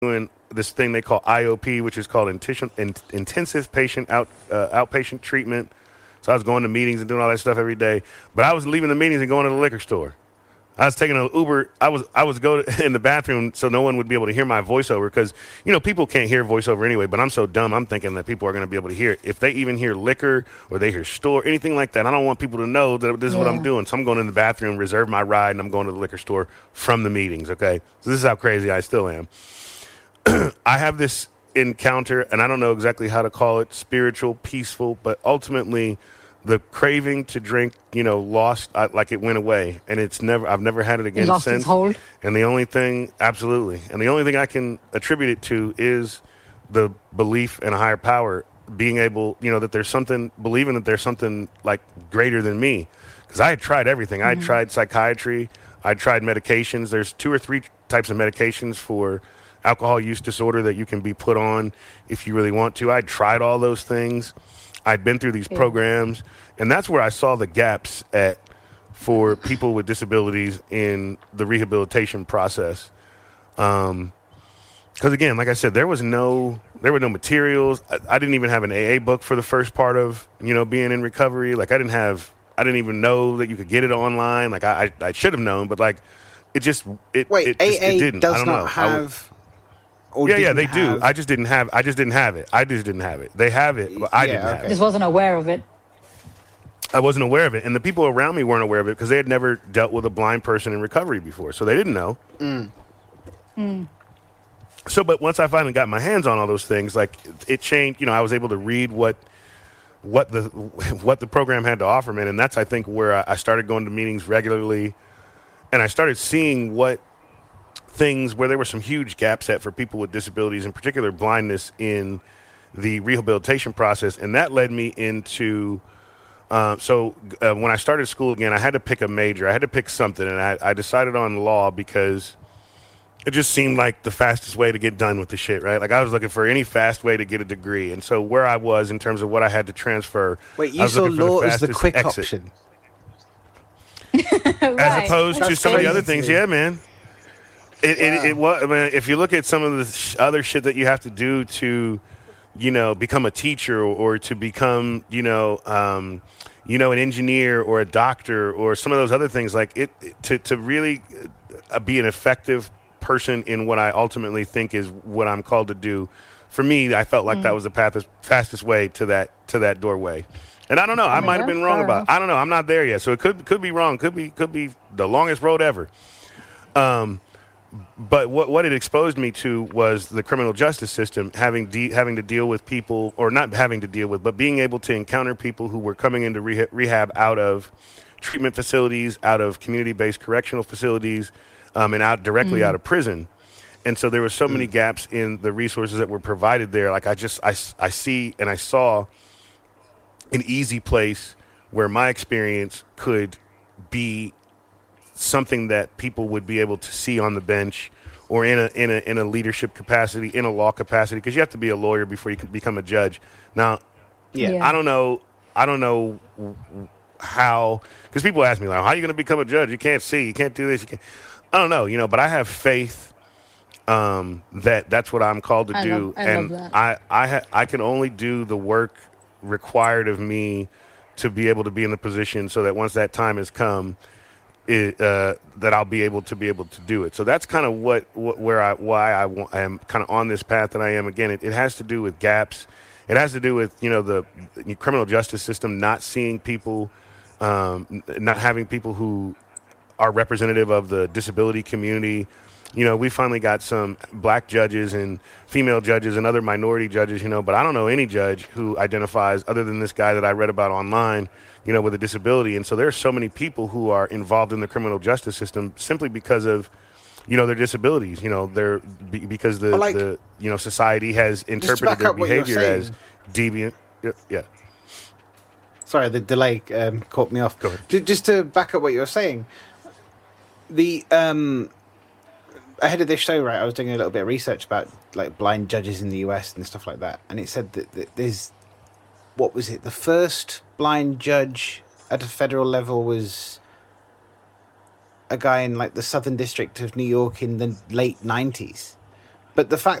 doing this thing they call IOP, which is called intensive outpatient treatment. So I was going to meetings and doing all that stuff every day. But I was leaving the meetings and going to the liquor store. I was taking an Uber. I was go in the bathroom so no one would be able to hear my voiceover because people can't hear voiceover anyway. But I'm so dumb. I'm thinking that people are going to be able to hear it if they even hear liquor or they hear store anything like that. I don't want people to know that this is what I'm Yeah. doing. So I'm going in the bathroom, reserve my ride, and I'm going to the liquor store from the meetings. Okay, so this is how crazy I still am. I have this encounter, and I don't know exactly how to call it, spiritual, peaceful, but ultimately, the craving to drink, lost, like it went away, and I've never had it It again lost its since. hold. And the only thing, absolutely, and the only thing I can attribute it to is the belief in a higher power, being able, that there's something, believing that there's something like greater than me. Because I had tried everything. I had Hmm. tried psychiatry. I tried medications. There's two or three types of medications for alcohol use disorder that you can be put on if you really want to. I tried all those things. I'd been through these Yeah. programs, and that's where I saw the gaps at for people with disabilities in the rehabilitation process. Because again, like I said, there were no materials. I didn't even have an AA book for the first part of being in recovery. Like I didn't even know that you could get it online. Like I should have known, but like it just Wait, it AA didn't. I does don't not know. have or Yeah, didn't they do. have. I just didn't have it. I just didn't have it. They have it, but I didn't Yeah, have okay. it. Just wasn't aware of it. I wasn't aware of it, and the people around me weren't aware of it because they had never dealt with a blind person in recovery before, so they didn't know. Mm. So, but once I finally got my hands on all those things, like it changed. I was able to read what the what the program had to offer, man, and that's I think where I started going to meetings regularly, and I started seeing what things where there were some huge gaps at for people with disabilities, in particular blindness, in the rehabilitation process, and that led me into. When I started school again, I had to pick a major. I had to pick something, and I decided on law because it just seemed like the fastest way to get done with the shit, right? Like I was looking for any fast way to get a degree. And so where I was in terms of what I had to transfer, Wait, I you was saw looking for the law as the fastest quick exit. option. As Right. opposed to That's some of the other crazy to things, me. yeah, man. It Wow. was. I mean, if you look at some of the other shit that you have to do to, become a teacher or to become, an engineer or a doctor or some of those other things, like to really be an effective person in what I ultimately think is what I'm called to do. For me, I felt like that Mm. was the fastest way to that doorway. And I don't know. I might have Yeah, been wrong fair about it. enough. I don't know. I'm not there yet, so it could be wrong. Could be the longest road ever. But what it exposed me to was the criminal justice system having to deal with people, or not having to deal with, but being able to encounter people who were coming into rehab out of treatment facilities, out of community-based correctional facilities, and out directly out Mm. of prison. And so there were so many Mm. gaps in the resources that were provided there. Like I see and I saw an easy place where my experience could be something that people would be able to see on the bench or in a leadership capacity, in a law capacity, because you have to be a lawyer before you can become a judge. Now, Yeah. I Yeah. don't know. I don't know how, because people ask me like, how are you going to become a judge? You can't see. You can't do this. You can't. I don't know. But I have faith that that's what I'm called to do, I love and that. I can only do the work required of me to be able to be in the position so that once that time has come, that I'll be able to do it. So that's kind of I am kind of on this path that I am. Again, it has to do with gaps. It has to do with the criminal justice system not seeing people, not having people who are representative of the disability community. We finally got some black judges and female judges and other minority judges, but I don't know any judge who identifies other than this guy that I read about online, with a disability. And so there are so many people who are involved in the criminal justice system simply because of, their disabilities, because But like, society has just to interpreted back their up what you're behavior as saying. deviant. Yeah, yeah. Sorry, the delay caught me off. Go ahead. Just to back up what you're saying, the ahead of this show, right, I was doing a little bit of research about like blind judges in the US and stuff like that, and it said that there's, what was it? The first blind judge at a federal level was a guy in like the Southern District of New York in the late 90s. But the fact